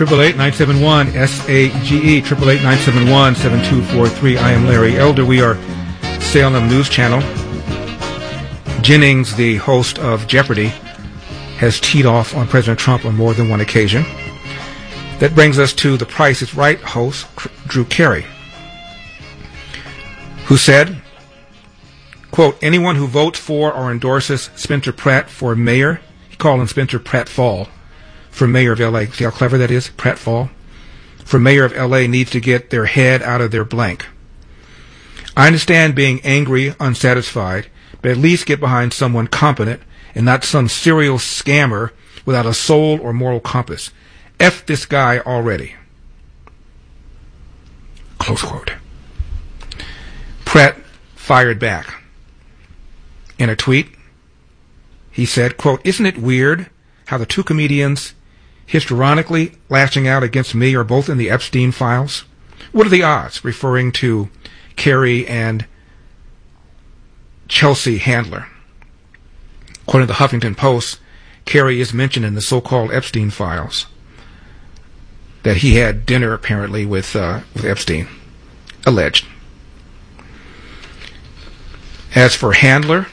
888-971-SAGE, 888-971-7243. I am Larry Elder. We are Salem News Channel. Jennings, the host of Jeopardy, has teed off on President Trump on more than one occasion. That brings us to The Price is Right host, Drew Carey, who said, quote, anyone who votes for or endorses Spencer Pratt for mayor, he called him Spencer Pratt-Fall, for mayor of L.A. See how clever that is? Pratt-Fall. For mayor of L.A. needs to get their head out of their blank. I understand being angry, unsatisfied, but at least get behind someone competent and not some serial scammer without a soul or moral compass. F this guy already. Close quote. Pratt fired back. In a tweet, he said, quote, isn't it weird how the two comedians histrionically lashing out against me are both in the Epstein files? What are the odds? Referring to Carey and Chelsea Handler. According to the Huffington Post, Carey is mentioned in the so-called Epstein files, that he had dinner apparently with Epstein, alleged. As for Handler,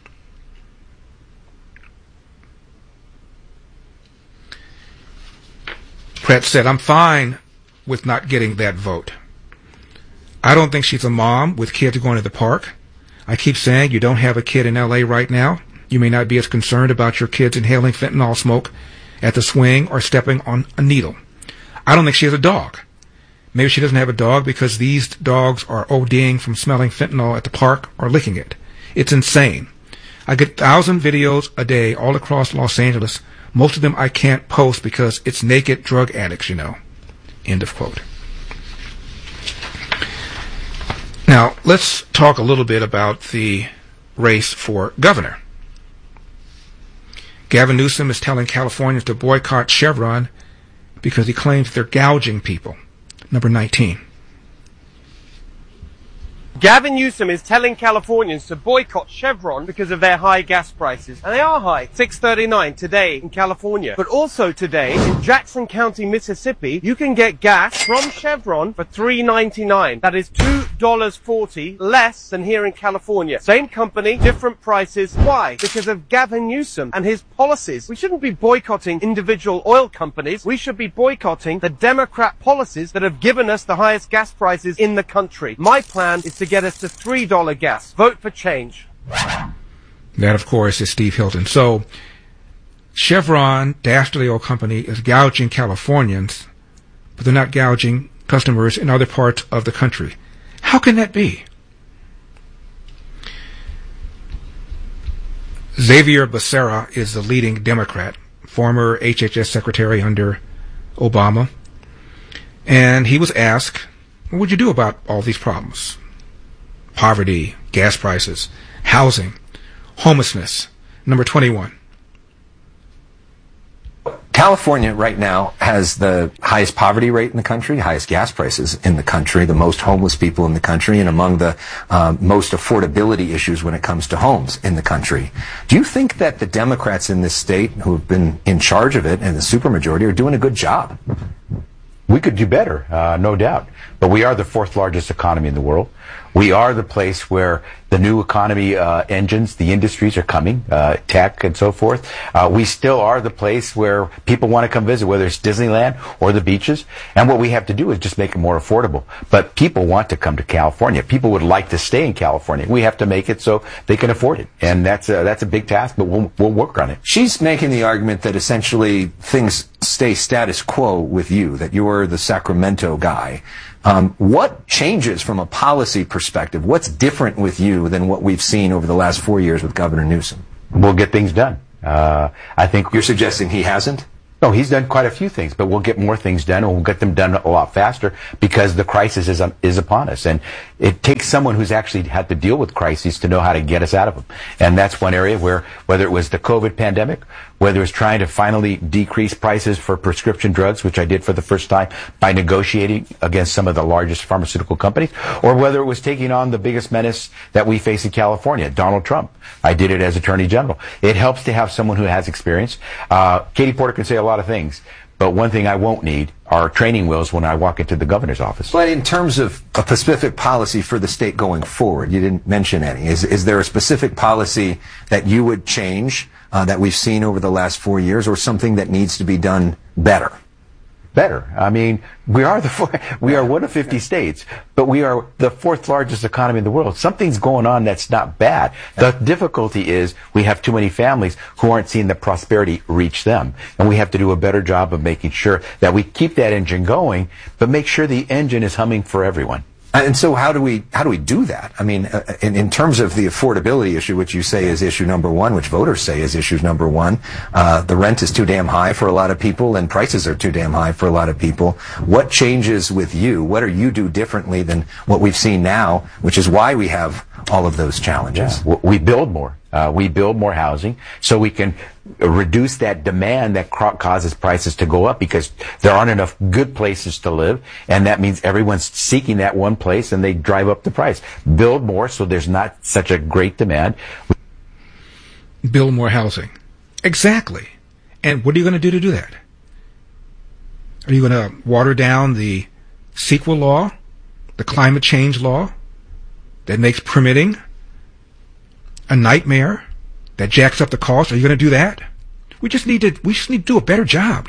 Pratt said, I'm fine with not getting that vote. I don't think she's a mom with kids going to the park. I keep saying you don't have a kid in L.A. right now. You may not be as concerned about your kids inhaling fentanyl smoke at the swing or stepping on a needle. I don't think she has a dog. Maybe she doesn't have a dog because these dogs are ODing from smelling fentanyl at the park or licking it. It's insane. I get 1,000 videos a day all across Los Angeles. Most of them I can't post because it's naked drug addicts, you know. End of quote. Now, let's talk a little bit about the race for governor. Gavin Newsom is telling Californians to boycott Chevron because he claims they're gouging people. Number 19. Gavin Newsom is telling Californians to boycott Chevron because of their high gas prices. And they are high. $6.39 today in California. But also today in Jackson County, Mississippi, you can get gas from Chevron for $3.99. That is $2.40 less than here in California. Same company, different prices. Why? Because of Gavin Newsom and his policies. We shouldn't be boycotting individual oil companies. We should be boycotting the Democrat policies that have given us the highest gas prices in the country. My plan is to get us to $3 gas. Vote for change. That, of course, is Steve Hilton. So, Chevron, Dastardly Oil Company, is gouging Californians, but they're not gouging customers in other parts of the country. How can that be? Xavier Becerra is the leading Democrat, former HHS secretary under Obama, and he was asked, what would you do about all these problems? Poverty, gas prices, housing, homelessness. Number 21. California right now has the highest poverty rate in the country, highest gas prices in the country, the most homeless people in the country, and among the most affordability issues when it comes to homes in the country. Do you think that the Democrats in this state who have been in charge of it and the supermajority are doing a good job? We could do better, no doubt. But we are the fourth largest economy in the world. We are the place where the new economy engines, the industries are coming, tech and so forth. We still are the place where people want to come visit, whether it's Disneyland or the beaches. And what we have to do is just make it more affordable. But people want to come to California. People would like to stay in California. We have to make it so they can afford it. And that's a big task, but we'll work on it. She's making the argument that essentially things stay status quo with you, that you're the Sacramento guy. What changes from a policy perspective? What's different with you than what we've seen over the last 4 years with Governor Newsom? We'll get things done. I think you're suggesting he hasn't? No, he's done quite a few things, but we'll get more things done, and we'll get them done a lot faster because the crisis is upon us. And it takes someone who's actually had to deal with crises to know how to get us out of them. And that's one area where, whether it was the COVID pandemic whether it's trying to finally decrease prices for prescription drugs, which I did for the first time by negotiating against some of the largest pharmaceutical companies, or whether it was taking on the biggest menace that we face in California, Donald Trump. I did it as Attorney General. It helps to have someone who has experience. Katie Porter can say a lot of things, but one thing I won't need are training wheels when I walk into the governor's office. But in terms of a specific policy for the state going forward, you didn't mention any. Is there a specific policy that you would change that we've seen over the last 4 years, or something that needs to be done better? Better. I mean, we are one of 50 states, but we are the fourth largest economy in the world. Something's going on that's not bad. The difficulty is we have too many families who aren't seeing the prosperity reach them. And we have to do a better job of making sure that we keep that engine going, but make sure the engine is humming for everyone. And so how do we do that? I mean, in terms of the affordability issue, which you say is issue number one, which voters say is issue number one, the rent is too damn high for a lot of people, and prices are too damn high for a lot of people. What changes with you? What do you do differently than what we've seen now, which is why we have all of those challenges? Yeah. We build more. We build more housing so we can reduce that demand that causes prices to go up, because there aren't enough good places to live, and that means everyone's seeking that one place and they drive up the price. Build more so there's not such a great demand. Build more housing. Exactly. And what are you going to do that? Are you going to water down the CEQA law, the climate change law that makes permitting a nightmare, that jacks up the cost? Are you going to do that? We just need to do a better job.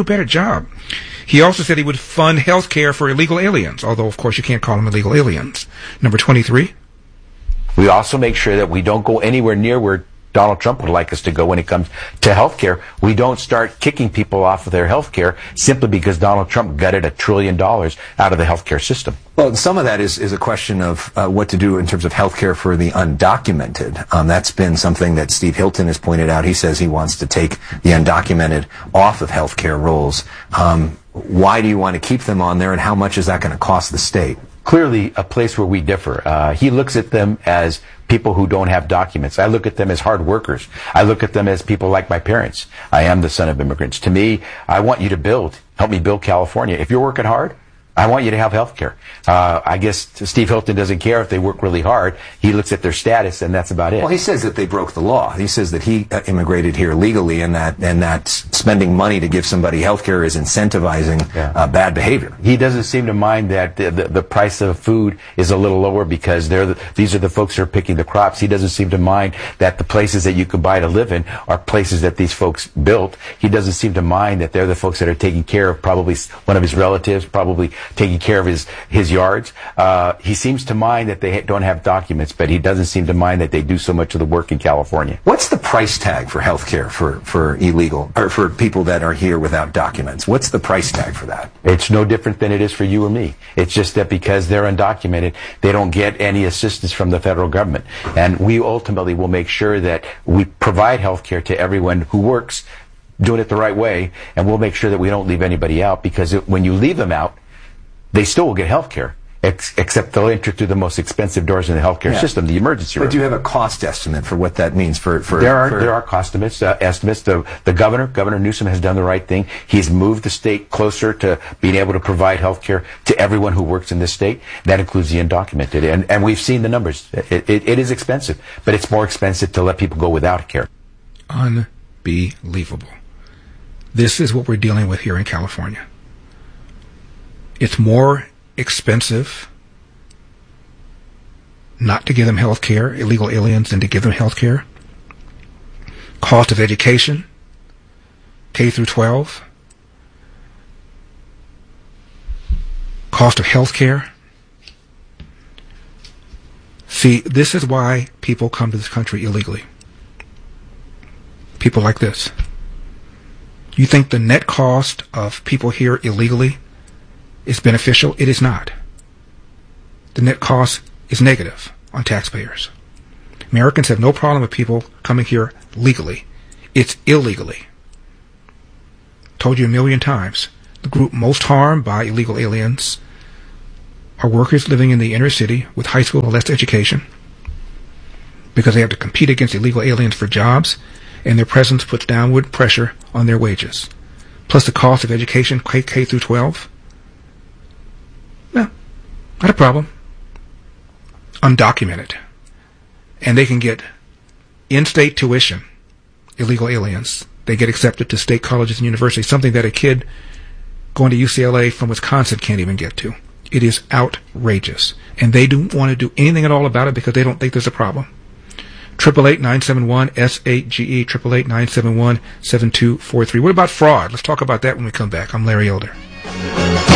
He also said he would fund health care for illegal aliens, although, of course, you can't call them illegal aliens. Number 23. We also make sure that we don't go anywhere near where Donald Trump would like us to go when it comes to health care. We don't start kicking people off of their health care simply because Donald Trump gutted $1 trillion out of the health care system. Well, some of that is a question of what to do in terms of health care for the undocumented. That's been something that Steve Hilton has pointed out. He says he wants to take the undocumented off of health care rolls. Why do you want to keep them on there, and how much is that going to cost the state? Clearly a place where we differ. He looks at them as people who don't have documents. I look at them as hard workers. I look at them as people like my parents. I am the son of immigrants. To me, I want you to help me build California. If you're working hard, I want you to have health care. I guess Steve Hilton doesn't care if they work really hard. He looks at their status, and that's about it. Well, he says that they broke the law. He says that he immigrated here legally, and that spending money to give somebody health care is incentivizing bad behavior. He doesn't seem to mind that the price of food is a little lower because these are the folks who are picking the crops. He doesn't seem to mind that the places that you can buy to live in are places that these folks built. He doesn't seem to mind that they're the folks that are taking care of probably one of his relatives, probably taking care of his yards. He seems to mind that they don't have documents, but he doesn't seem to mind that they do so much of the work in California. What's the price tag for health care for illegal, or for people that are here without documents? What's the price tag for that? It's no different than it is for you or me. It's just that because they're undocumented, they don't get any assistance from the federal government. And we ultimately will make sure that we provide health care to everyone who works, doing it the right way, and we'll make sure that we don't leave anybody out, because when you leave them out, they still will get health care, except they'll enter through the most expensive doors in the healthcare system, the emergency room. But do you have a cost estimate for what that means for There are cost estimates. The Governor Newsom has done the right thing. He's moved the state closer to being able to provide health care to everyone who works in this state. That includes the undocumented. And we've seen the numbers. It is expensive, but it's more expensive to let people go without care. Unbelievable. This is what we're dealing with here in California. It's more expensive not to give them health care, illegal aliens, than to give them health care. Cost of education, K through 12. Cost of health care. See, this is why people come to this country illegally. People like this. You think the net cost of people here illegally is beneficial? It is not. The net cost is negative on taxpayers. Americans have no problem with people coming here legally. It's illegally. Told you a million times. The group most harmed by illegal aliens are workers living in the inner city with high school or less education, because they have to compete against illegal aliens for jobs, and their presence puts downward pressure on their wages. Plus the cost of education, K through 12. No, not a problem. Undocumented. And they can get in-state tuition, illegal aliens. They get accepted to state colleges and universities, something that a kid going to UCLA from Wisconsin can't even get to. It is outrageous. And they don't want to do anything at all about it because they don't think there's a problem. 888-971-SAGE, 888-971-7243. What about fraud? Let's talk about that when we come back. I'm Larry Elder.